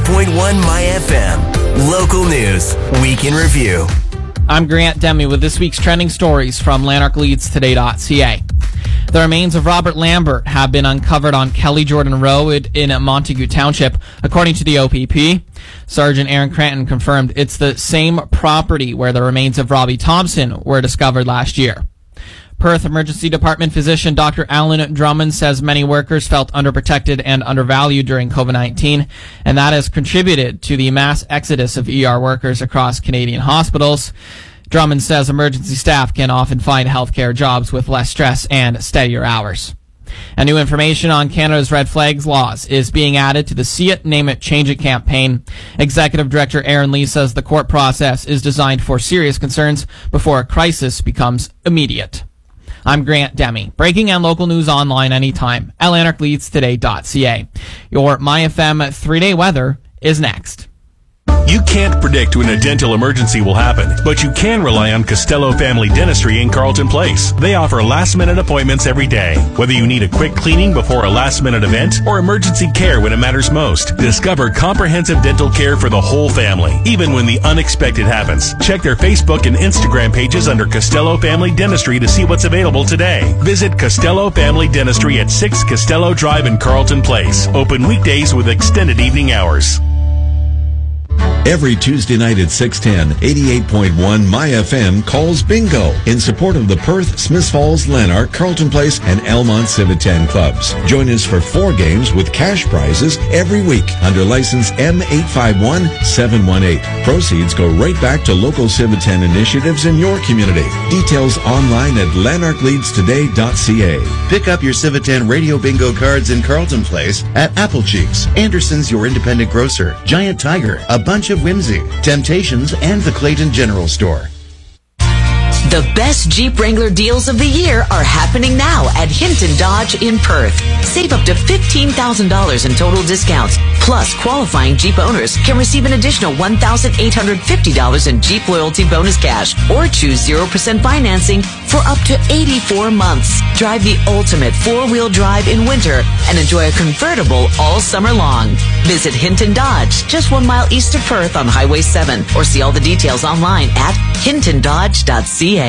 88.1 My FM. Local news, week in review. I'm Grant Demi with this week's trending stories from lanarkleadstoday.ca. The remains of Robert Lambert have been uncovered on Kelly Jordan Road in Montague Township, according to the OPP. Sergeant Aaron Cranton confirmed it's the same property where the remains of Robbie Thompson were discovered last year. Perth Emergency Department physician Dr. Alan Drummond says many workers felt underprotected and undervalued during COVID-19, and that has contributed to the mass exodus of ER workers across Canadian hospitals. Drummond says emergency staff can often find healthcare jobs with less stress and steadier hours. And new information on Canada's red flags laws is being added to the See It, Name It, Change It campaign. Executive Director Aaron Lee says the court process is designed for serious concerns before a crisis becomes immediate. I'm Grant Demi. Breaking and local news online anytime at lanarkleadstoday.ca. Your MyFM 3-day weather is next. You can't predict when a dental emergency will happen, but you can rely on Costello Family Dentistry in Carleton Place. They offer last-minute appointments every day. Whether you need a quick cleaning before a last-minute event or emergency care when it matters most, discover comprehensive dental care for the whole family, even when the unexpected happens. Check their Facebook and Instagram pages under Costello Family Dentistry to see what's available today. Visit Costello Family Dentistry at 6 Costello Drive in Carleton Place. Open weekdays with extended evening hours. Every Tuesday night at 6:10, 88.1 My FM calls bingo in support of the Perth, Smiths Falls, Lanark, Carleton Place, and Elmont Civitan clubs. Join us for 4 games with cash prizes every week under license M851718. Proceeds go right back to local Civitan initiatives in your community. Details online at lanarkleadstoday.ca. Pick up your Civitan Radio Bingo cards in Carleton Place at Apple Cheeks, Anderson's Your Independent Grocer, Giant Tiger, A Bunch of Whimsy, Temptations, and the Clayton General Store. The best Jeep Wrangler deals of the year are happening now at Hinton Dodge in Perth. Save up to $15,000 in total discounts. Plus, qualifying Jeep owners can receive an additional $1,850 in Jeep Loyalty Bonus Cash or choose 0% financing for up to 84 months. Drive the ultimate 4-wheel drive in winter and enjoy a convertible all summer long. Visit Hinton Dodge, just 1 mile east of Perth on Highway 7, or see all the details online at hintondodge.ca.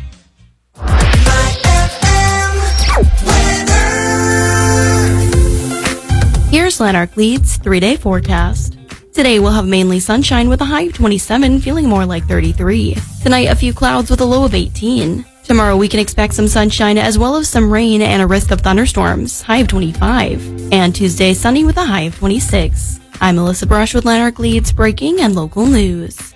Here's Lanark Lead's 3-day forecast. Today we'll have mainly sunshine with a high of 27, feeling more like 33. Tonight a few clouds with a low of 18. Tomorrow we can expect some sunshine as well as some rain and a risk of thunderstorms, high of 25. And Tuesday sunny with a high of 26. I'm Melissa Brush with Lanark Lead's breaking and local news.